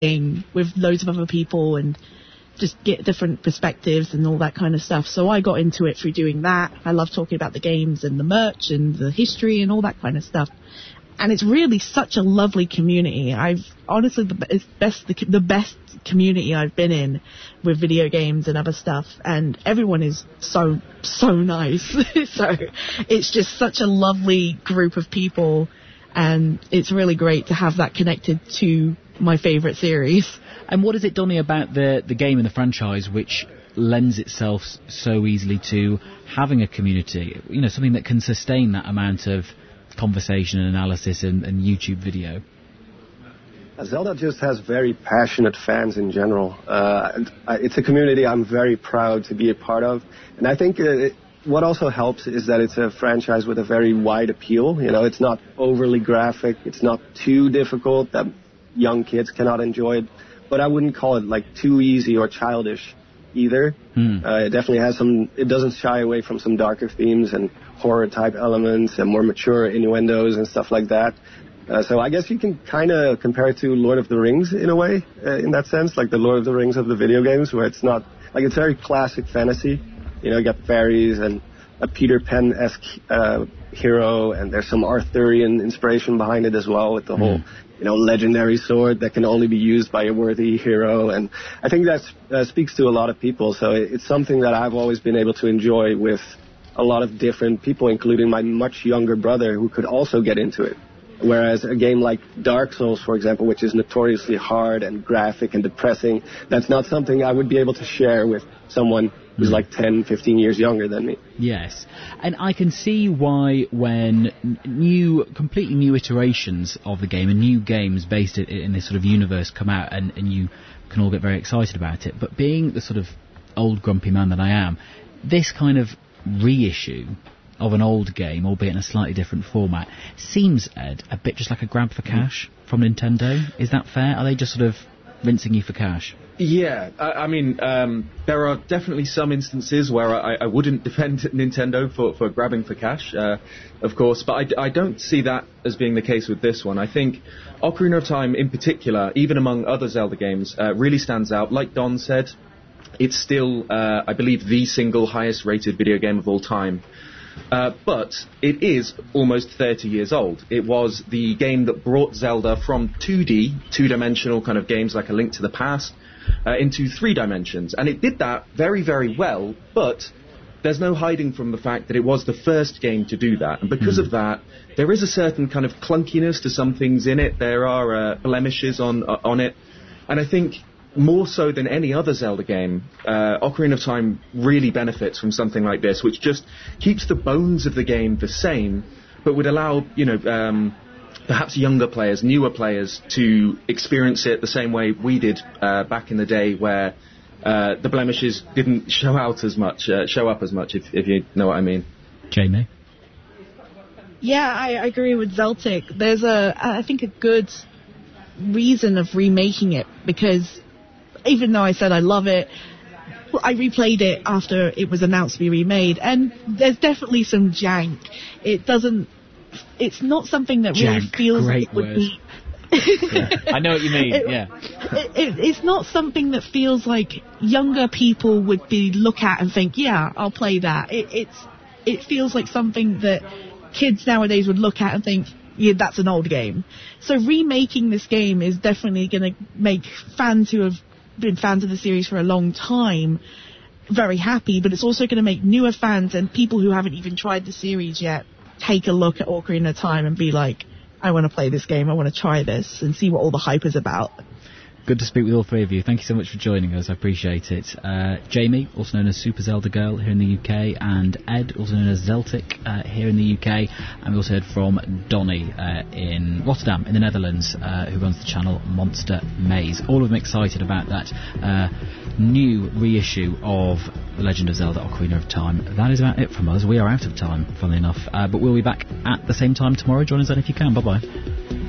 with loads of other people and just get different perspectives and all that kind of stuff. So I got into it through doing that. I love talking about the games and the merch and the history and all that kind of stuff. And it's really such a lovely community. I've honestly the best community I've been in with video games and other stuff. And everyone is so nice. So it's just such a lovely group of people. And it's really great to have that connected to my favourite series. And what is it, Donnie, about the game and the franchise which lends itself so easily to having a community? You know, something that can sustain that amount of conversation and analysis and YouTube video. Zelda just has very passionate fans in general. It's a community I'm very proud to be a part of. And I think what also helps is that it's a franchise with a very wide appeal. You know, it's not overly graphic. It's not too difficult that young kids cannot enjoy it. But I wouldn't call it like too easy or childish either. It definitely has it doesn't shy away from some darker themes and horror type elements and more mature innuendos and stuff like that. So I guess you can kind of compare it to Lord of the Rings in a way, in that sense, like the Lord of the Rings of the video games, where it's not, like, it's very classic fantasy. You know, you got fairies and a Peter Pan-esque hero, and there's some Arthurian inspiration behind it as well, with the whole, you know, legendary sword that can only be used by a worthy hero. And I think that speaks to a lot of people. So it's something that I've always been able to enjoy with a lot of different people, including my much younger brother, who could also get into it. Whereas a game like Dark Souls, for example, which is notoriously hard and graphic and depressing, that's not something I would be able to share with someone who's like 10, 15 years younger than me. Yes, and I can see why when completely new iterations of the game and new games based in this sort of universe come out, and you can all get very excited about it. But being the sort of old grumpy man that I am, this kind of reissue of an old game, albeit in a slightly different format, seems, Ed, a bit just like a grab for cash from Nintendo. Is that fair? Are they just sort of rinsing you for cash? Yeah, I mean, there are definitely some instances where I wouldn't defend Nintendo for grabbing for cash, of course, but I don't see that as being the case with this one. I think Ocarina of Time in particular, even among other Zelda games, really stands out. Like Don said, it's still, I believe, the single highest rated video game of all time. But it is almost 30 years old. It was the game that brought Zelda from 2D, two-dimensional kind of games like A Link to the Past, into 3 dimensions. And it did that very, very well, but there's no hiding from the fact that it was the first game to do that. And because of that, there is a certain kind of clunkiness to some things in it. There are blemishes on it. And I think more so than any other Zelda game, Ocarina of Time really benefits from something like this, which just keeps the bones of the game the same, but would allow, perhaps younger players, newer players, to experience it the same way we did back in the day, where the blemishes didn't show up as much, if you know what I mean. Jamie? Yeah, I agree with Zeltic. There's I think a good reason of remaking it, because even though I said I love it, I replayed it after it was announced to be remade, and there's definitely some jank. It's not something that jank, really feels great like it would be. Yeah. I know what you mean. It's not something that feels like younger people would look at and think, yeah, I'll play that. It feels like something that kids nowadays would look at and think, yeah, that's an old game. So remaking this game is definitely going to make fans who have been fans of the series for a long time very happy, but it's also going to make newer fans and people who haven't even tried the series yet take a look at Ocarina of Time and be like, I want to play this game, I want to try this and see what all the hype is about. Good to speak with all three of you. Thank you so much for joining us. I appreciate it. Jamie, also known as Super Zelda Girl here in the UK, and Ed, also known as Zeltic here in the UK. And we also heard from Donnie in Rotterdam in the Netherlands, who runs the channel Monster Maze. All of them excited about that new reissue of The Legend of Zelda Ocarina of Time. That is about it from us. We are out of time, funnily enough. But we'll be back at the same time tomorrow. Join us then if you can. Bye-bye.